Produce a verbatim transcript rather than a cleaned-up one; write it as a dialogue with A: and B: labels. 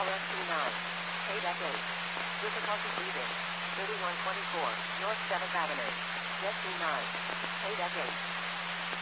A: Call S T nine. eight F eight. Difficulty breathing. thirty-one twenty-four, North seventh Avenue. S T nine. eight F eight.